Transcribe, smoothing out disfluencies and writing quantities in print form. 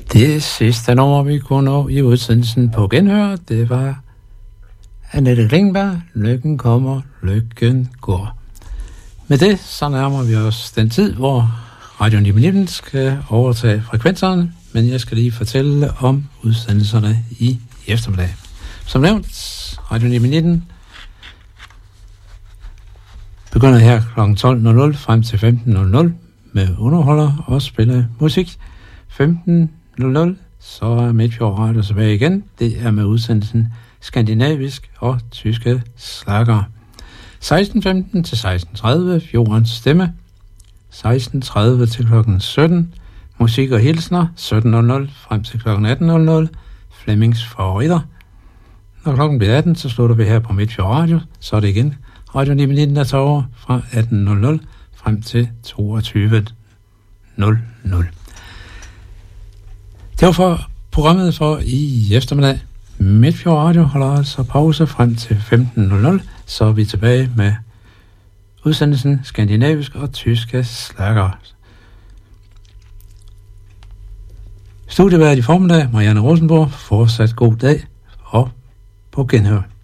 Det sidste nummer, vi kunne nå i udsendelsen på genhør, det var Annette Klingberg, Lykken kommer, lykken går. Med det, så nærmer vi os den tid, hvor Radio 9 skal overtage frekvenserne, men jeg skal lige fortælle om udsendelserne i eftermiddag. Som nævnt, Radio 9 begynder her kl. 12.00 frem til 15.00 med underholder og spiller musik. 15.00, så er Midtfjord Radio tilbage igen. Det er med udsendelsen skandinavisk og tyske slager. 16.15 til 16.30, Fjordens Stemme. 16.30 til kl. 17, musik og hilsner. 17.00 frem til kl. 18.00, Flemmings favoritter. Når klokken bliver 18, så slutter vi her på Midtfjord Radio. Så er det igen Radio 9, der tager over fra 18.00 frem til 22.00. Det var for programmet for i eftermiddag. Midtfjord Radio holder altså pause frem til 15.00, så er vi tilbage med udsendelsen skandinavisk og tyske slager. Studievært i formiddag, Marianne Rosenborg. Fortsat god dag og på genhør.